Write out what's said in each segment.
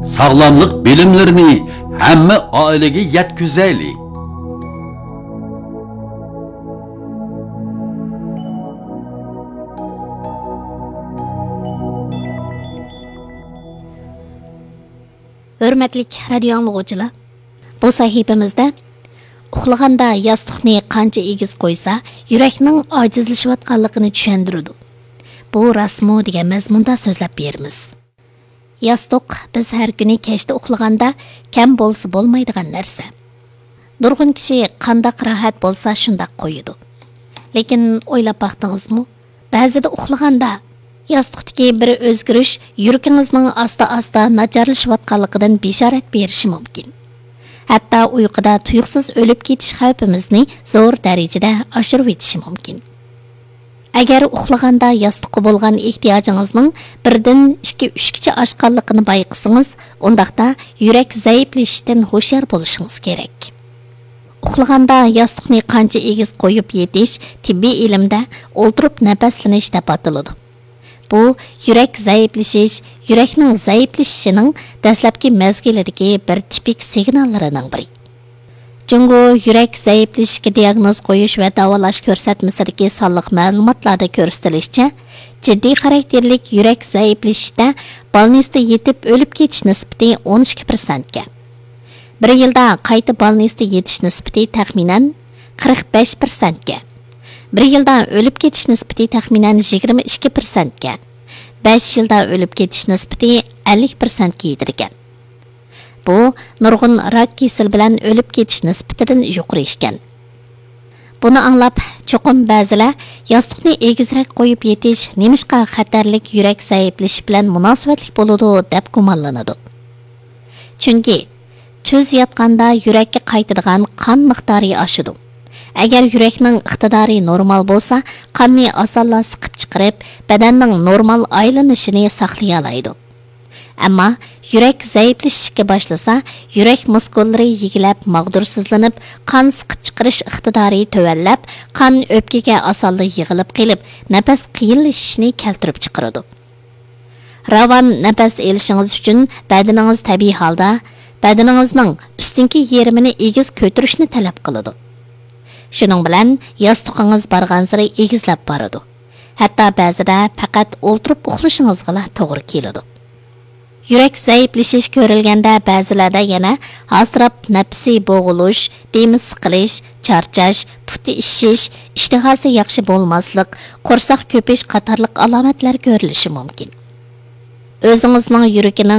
Sağlamlık bilimlerini hamma ailege yetkizaylik. Hürmetlik radio anlıqçılar, bu sahifemizde uxlaganda yastıqni qancha egiz qo'ysa, yurakning ojizlashayotganligini tushundirdi. Bu rasmo degan mazmunda so'zlab beramiz. Yastıq biz har kuni kechda uxlaganda kam bo'lsa bo'lmaydigan narsa. Nurg'un kishi qandaq rohat bo'lsa shundaq qo'yadi. Lekin o'ylab baqdingizmi? Ba'zida uxlaganda yastıqdagi bir o'zgarish yurakingizning asta-asta nacharlashayotganligidan bishorat berishi mumkin. Hatta uyquda tuyuqsiz o'lib ketish xavfimizni zo'r darajada oshirib etishi mumkin. Agar uxlaganda yastıqqa bo'lgan ehtiyojingizning birdan 2-3 gacha oshganligini bayqasangiz, undaqda yurak zaiflashishidan hushyor bo'lishingiz kerak. Uxlaganda yastıqni qancha egiz qo'yib yetish tibbiy ilmda o'ltirib nafaslanish deb ataladi. Bu yurak zaiflashish, yurakning zaiflashishining dastlabki mezgilidagi bir tipik signallarining biri. Jungo yurak zaiflashishiga diagnoz qo'yish va davolash ko'rsatmasidagi sonliq ma'lumotlarda ko'rsatilishicha, jiddiy xarakterlik yurak zaiflashishida balnisda yetib o'lib ketish nisbati 12%ga. Bir yilda qayta balnisda yetish nisbati taxminan 45%ga. Bir yilda o'lib ketish nisbati taxminan 22%ga. 5 yilda o'lib ketish nisbati 50%ga yetirgan. Bu nurg'un rak kasal bilan o'lib ketish nisbatidan yuqori ekan. Buni anglab, cho'qim ba'zilar yostiqni egizroq qo'yib yetish nemishqa xatarlik yurak zaiflashi bilan munosabatli bo'ladi deb gumonlanadi. Chunki tuz yotganda yurakka qaytadigan qon miqdori oshadi. Agar yurakning iqtidori normal bo'lsa, qonni osonla siqib chiqarib, badanning normal aylanishini saqlay oladi. Ammo yurak zaiflashishga boshlasa, yurak muskullari yigilab, mag'dursizlanib, qon siqib chiqarish iqtidori tövallab, qon o'pkaga osonla yig'ilib qilib, nafas qiyinlashishini keltirib chiqaradi. Ravon nafas elishingiz uchun badaningiz tabiiy holda badaningizning ustinki yerimini egiz ko'tarishni talab qiladi. Shuning bilan yostiqingiz bargan sari egizlab boradi. Hatto ba'zida faqat o'ltirib uxlashingizga to'g'ri keladi. Yurak zaiflashish ko'rilganda ba'zilarda yana hasrab nafsi bo'g'ilish, demi siqilish, charchash, puti ishish, ishtihasi yaxshi bo'lmaslik, qo'rsoq ko'pish qatorliq alomatlar ko'rilishi mumkin. O'zingizning yuragining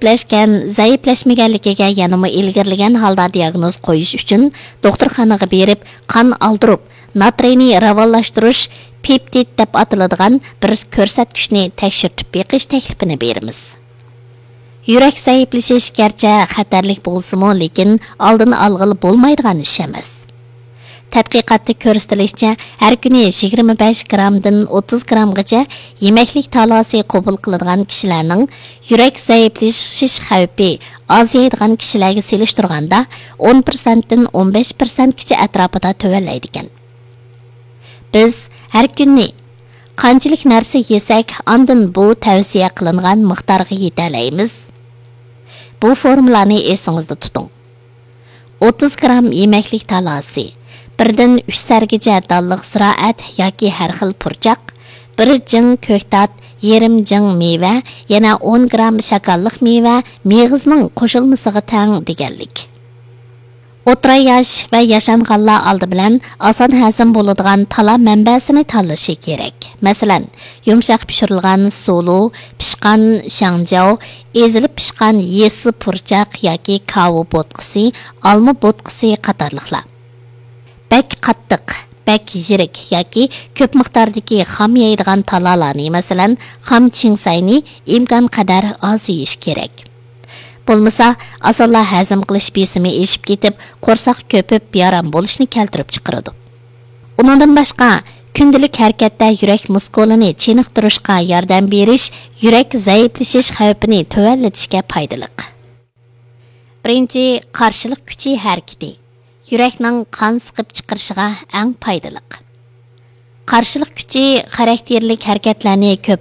zaiflashmaganligiga yanama ilgirlagan holda diagnoz qo'yish uchun doktorxonaga berib, qon oldirib, natriyni ravonlashtirish peptid deb ataladigan bir ko'rsatkichni tekshirib beqish taklifini beramiz. Yurak zaiflashish garchi xatarlik bo'lsa-mu, lekin oldini olg'ili bo'lmaydigan ish emas. Tadqiqotda ko'rsatilishicha, har kuni 25 gramdan 30 gramgacha yemeklik talosi qabul qiladigan kishilarning yurak zaiflashish xavfi ozaydigan kishilarga selishtirganda 10% dan 15% gacha atrofida to'vallaydi ekan. Biz har kuni qanchalik narsa yesak, ondan bu tavsiya qilingan miqdorga yetalaymiz. Bu formulani esingizda tuting. 30 gram yemeklik talosi, 1dan 3 sargacha dalliq ziroat yoki har xil purchoq, 1 jing ko'ktat, yarim jing meva, yana 10 gram shokollik meva meg'izning qo'shilmasiga teng deganlik. O'tra yosh va yashanganlar oldi bilan oson hazm bo'ladigan tala manbasini tanlashi kerak. Masalan, yumshoq pishirilgan sulu, pishqan shangjao, ezilib pishqan yesi purchoq yoki kavo bo'tqisi, olma bo'tqisi qatorliqlar. Bak qattiq, bak yirik yoki ko'p miqdordagi xom yeydigan talalarni, masalan, xom chingsayni imkon qadar oz yeyish kerak. Bo'lmasa, asalla hazm qilish besimi eshib ketib, qo'rsoq ko'pib, yaram bo'lishni keltirib chiqaradi. Undan boshqa, kundalik harakatda yurak muskulini chiniqtirishga yordam berish yurak zaiflashish xavfini to'vallatishga foydali. Birinchi, qarshilik kuchi harakati. Yurakning qon siqib chiqarishiga eng foydali. Qarshilik kuchi xarakterlik harakatlarni ko'p